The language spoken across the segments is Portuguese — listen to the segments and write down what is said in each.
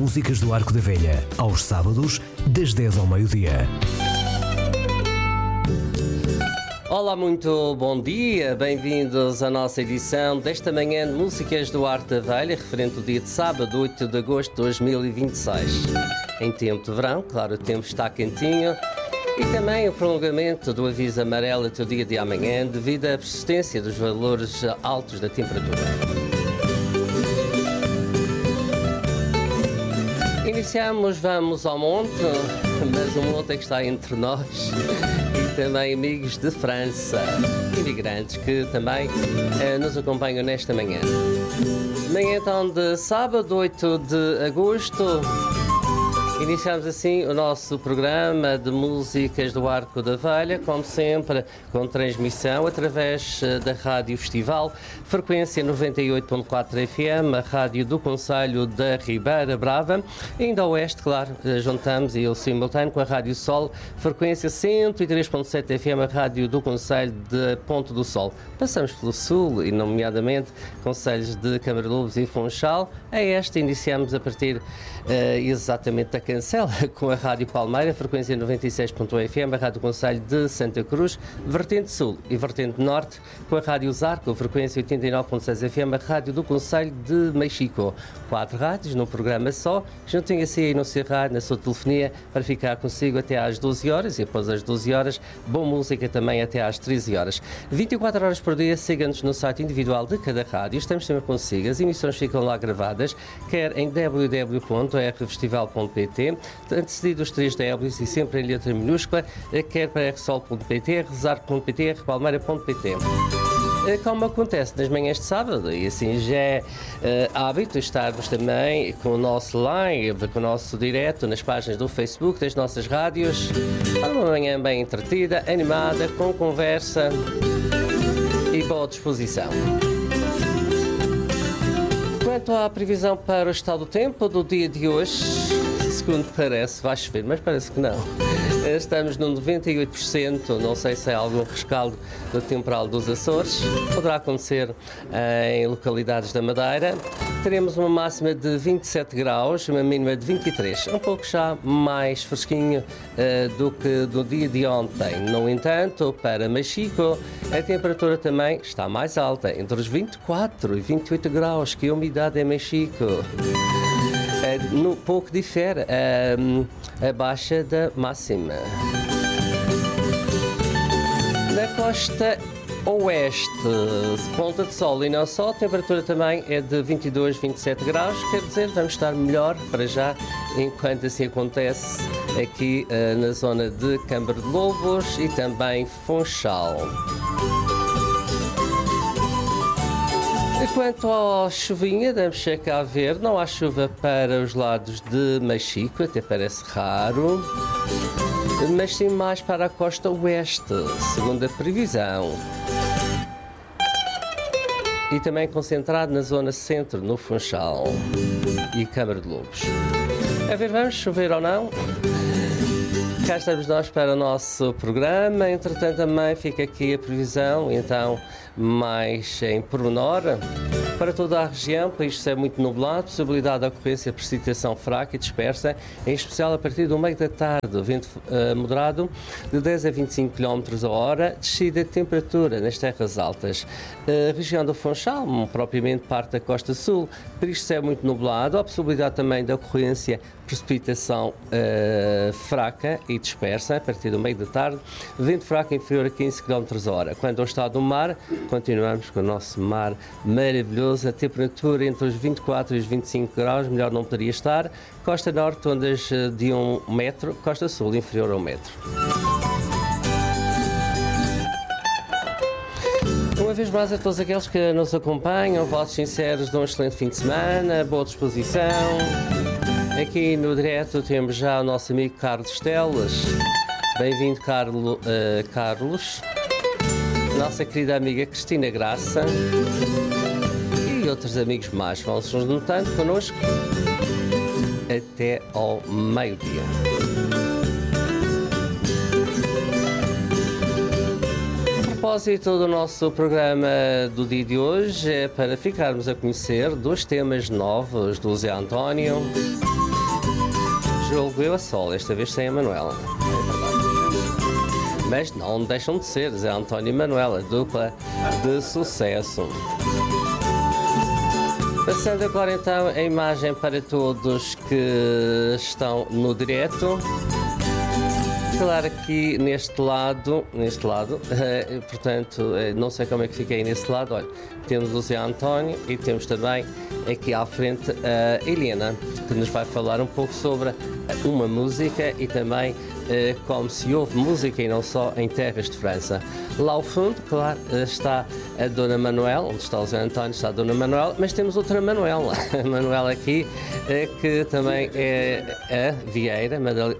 músicas do Arco da Velha, aos sábados, das 10 ao meio-dia. Olá, muito bom dia, bem-vindos à nossa edição desta manhã de Músicas do Arco da Velha, referente ao dia de sábado, 8 de agosto de 2026. Em tempo de verão, claro, o tempo está quentinho, e também o prolongamento do aviso amarelo até o dia de amanhã, devido à persistência dos valores altos da temperatura. Iniciamos, vamos ao monte, mas o monte é que está entre nós e também amigos de França, imigrantes que também nos acompanham nesta manhã. Manhã então de sábado, 8 de agosto, iniciamos assim o nosso programa de músicas do Arco da Velha, como sempre, com transmissão através da Rádio Festival, frequência 98.4 FM, a rádio do Concelho da Ribeira Brava, e ainda ao oeste, claro, juntamos e o simultâneo com a Rádio Sol, frequência 103.7 FM, a rádio do Concelho de Ponte do Sol. Passamos pelo sul, e nomeadamente concelhos de Câmara de Lobos e Funchal. A esta iniciamos a partir exatamente da Cancela, com a Rádio Palmeira, frequência 96.1 FM, a Rádio Concelho de Santa Cruz, vertente sul e vertente norte, com a Rádio Zarco, frequência 89.6 FM, a Rádio do Concelho de Mexico. 4 rádios num programa só, juntem-se aí no seu rádio, na sua telefonia, para ficar consigo até às 12 horas e após as 12 horas, boa música também até às 13 horas. 24 horas por dia, siga-nos no site individual de cada rádio, estamos sempre consigo, as emissões ficam lá gravadas, quer em www.rfestival.pt, antecedido os 3 Ws e sempre em letra minúscula, quer para rsol.pt, rezar.pt, rpalmeira.pt. Como acontece nas manhãs de sábado, e assim já é hábito estarmos também com o nosso live, com o nosso direto nas páginas do Facebook, das nossas rádios, uma manhã bem entretida, animada, com conversa e boa disposição. Quanto à previsão para o estado do tempo do dia de hoje, segundo parece, vai chover, mas parece que não. Estamos no 98%, não sei se é algum rescaldo do temporal dos Açores. Poderá acontecer em localidades da Madeira. Teremos uma máxima de 27 graus, uma mínima de 23. Um pouco já mais fresquinho do que do dia de ontem. No entanto, para Mexico, a temperatura também está mais alta, entre os 24 e 28 graus, que a umidade em Mexico. Pouco difere a baixa da máxima. Na costa oeste, Ponta de Sol e não só, a temperatura também é de 22, 27 graus, quer dizer, vamos estar melhor para já, enquanto assim acontece aqui na zona de Câmara de Lobos e também Funchal. Quanto à chuvinha, vamos checar a ver, não há chuva para os lados de Mexico, até parece raro, mas sim mais para a costa oeste, segundo a previsão. E também concentrado na zona centro, no Funchal e Câmara de Lobos. A ver, vamos chover ou não? Cá estamos nós para o nosso programa, entretanto também fica aqui a previsão, então mais em pormenor. Para toda a região, o país é muito nublado, possibilidade de ocorrência de precipitação fraca e dispersa, em especial a partir do meio da tarde, vento moderado de 10 a 25 km a hora, descida de temperatura nas terras altas. A região do Funchal, propriamente parte da costa sul, por isto é muito nublado, há possibilidade também de ocorrência de precipitação fraca e dispersa a partir do meio da tarde, vento fraco inferior a 15 km a hora. Quanto ao estado do mar, continuamos com o nosso mar maravilhoso, a temperatura entre os 24 e os 25 graus, melhor não poderia estar. Costa norte, ondas de 1 metro, costa sul inferior a 1 metro. Uma vez mais a todos aqueles que nos acompanham, votos sinceros de um excelente fim de semana, boa disposição. Aqui no direto temos já o nosso amigo Carlos Telas. Bem-vindo, Carlos. Nossa querida amiga Cristina Graça e outros amigos mais vão se juntando connosco até ao meio-dia. propósito do nosso programa do dia de hoje é para ficarmos a conhecer 2 temas novos do Zé António. Julgo eu a sol, esta vez sem a Manuela. Mas não deixam de ser Zé António e Manuela, dupla de sucesso. Passando agora então a imagem para todos que estão no direto. Claro, aqui neste lado, portanto, não sei como é que fica aí nesse lado, olha, temos o Zé António e temos também aqui à frente a Helena, que nos vai falar um pouco sobre uma música e também como se ouve música e não só em terras de França. Lá ao fundo, claro, está a Dona Manuela, onde está o Zé António, está a Dona Manuela, mas temos outra Manuela, a Manuela aqui, que também é a Vieira,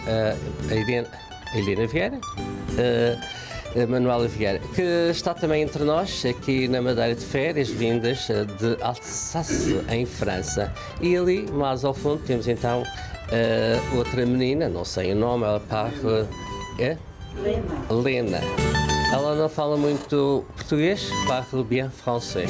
a Helena Vieira, a Manuela Vieira, que está também entre nós aqui na Madeira de férias, vindas de Alsace, em França. E ali, mais ao fundo, temos então outra menina, não sei o nome, ela parla... Lena. Ela não fala muito português, parla bien français.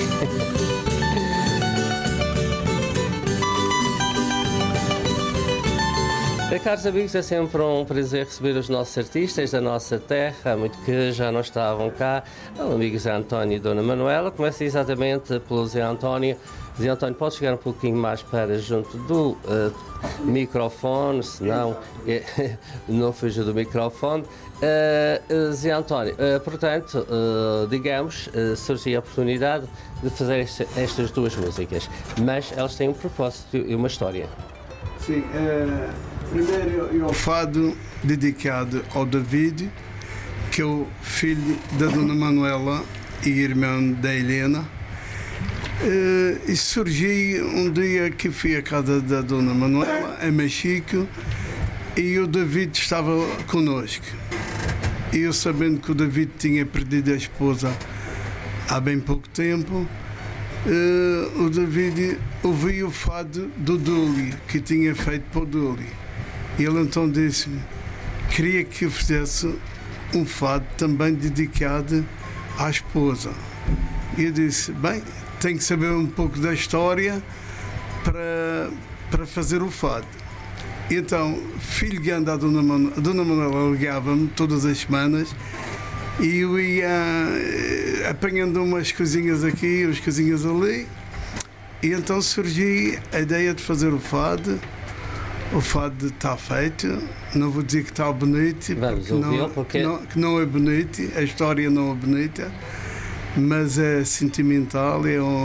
Caros amigos, é sempre um prazer receber os nossos artistas da nossa terra, há muito que já não estavam cá. O amigo Zé António e Dona Manuela. Começa exatamente pelo Zé António. Zé António, pode chegar um pouquinho mais para junto do microfone, senão não fuja do microfone. Zé António, portanto, digamos, surgiu a oportunidade de fazer estas 2 músicas, mas elas têm um propósito e uma história. Sim, primeiro é o fado dedicado ao David, que é o filho da Dona Manuela e irmão da Helena. E surgiu um dia que fui à casa da Dona Manuela, em Mexico, e o David estava connosco. E eu, sabendo que o David tinha perdido a esposa há bem pouco tempo, o David ouviu o fado do Dúlio, que tinha feito para o Dúlio. E ele então disse-me, queria que eu fizesse um fado também dedicado à esposa. E eu disse, bem, tenho que saber um pouco da história para fazer o fado. E então, filho de andar, a Dona Manuela ligava-me todas as semanas e eu ia apanhando umas coisinhas aqui, umas coisinhas ali. E então surgiu a ideia de fazer o fado. O fado está feito, não vou dizer que está bonito, porque não é bonito, a história não é bonita, mas é sentimental,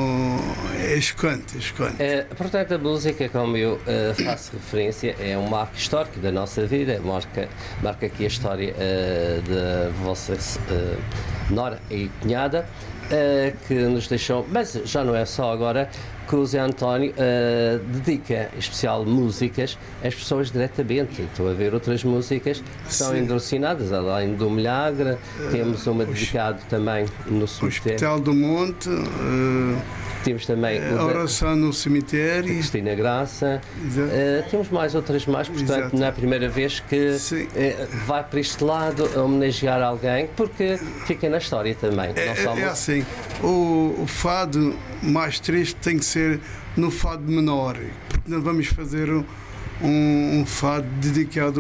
é chocante. Portanto, a música, como eu faço referência, é um marco histórico da nossa vida, marca aqui a história da vossa nora e cunhada, que nos deixou, mas já não é só agora, que o Zé António dedica especial músicas às pessoas diretamente. Estou a ver outras músicas que são endocinadas, além do Milagre, temos uma dedicada também no cemitério. O Hospital do Monte, temos também a oração no cemitério, Cristina Graça, temos mais outras portanto exato. Não é a primeira vez que vai para este lado a homenagear alguém, porque fica na história também. É assim, o fado mais triste tem que ser no fado menor, porque nós vamos fazer um fado dedicado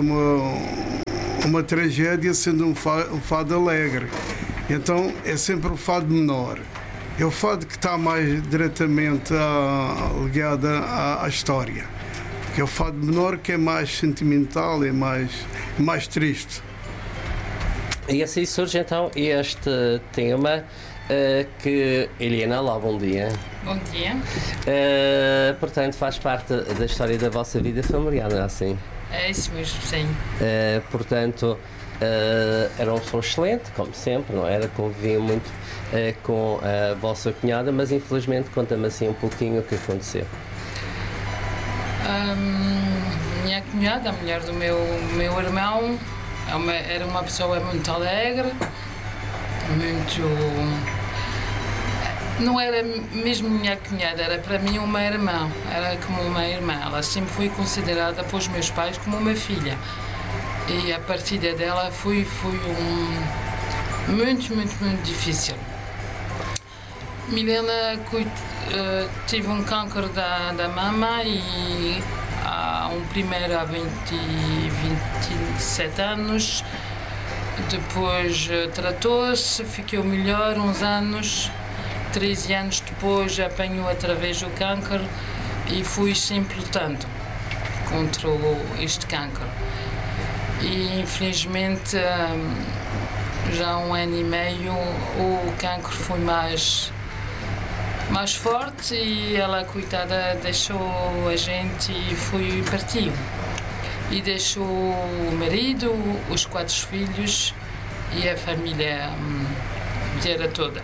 a uma tragédia, sendo um fado alegre. Então é sempre o fado menor. É o fado que está mais diretamente ligado à história. Que é o fado menor, que é mais sentimental, é mais triste. E assim surge então este tema que Helena, lá, bom dia. Bom dia. Portanto, faz parte da história da vossa vida familiar, não é assim? É isso mesmo, sim. Portanto, era um som excelente, como sempre, não era? Convivia muito com a vossa cunhada, mas infelizmente conta-me assim um pouquinho o que aconteceu. Minha cunhada, a mulher do meu irmão, era uma pessoa muito alegre, não era mesmo minha cunhada, era para mim uma irmã, era como uma irmã. Ela sempre foi considerada pelos meus pais como uma filha. E a partir dela fui muito difícil. Milena tive um câncer da mama e primeiro há 27 anos. Depois tratou-se, ficou melhor uns anos. 13 anos depois apanhou outra vez o câncer e fui sempre lutando contra este câncer. E infelizmente já há 1 ano e meio o câncer foi mais forte e ela, coitada, deixou a gente e partiu. E deixou o marido, os 4 filhos e a família inteira toda.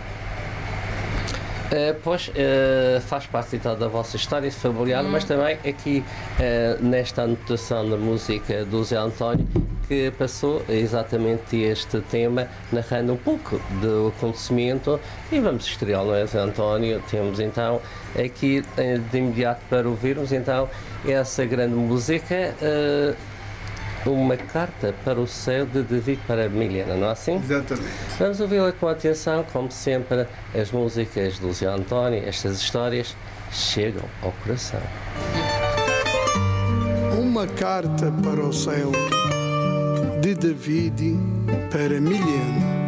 Faz parte então da vossa história familiar, mas também aqui nesta anotação da música do Zé António, que passou exatamente este tema, narrando um pouco do acontecimento, e vamos estreá-lo, não é, Zé António? Temos então aqui de imediato para ouvirmos então essa grande música, Uma Carta para o Céu, de David para Milena, não é assim? Exatamente. Vamos ouvi-la com atenção, como sempre, as músicas do Zé António, estas histórias chegam ao coração. Uma carta para o céu, de David para Milena.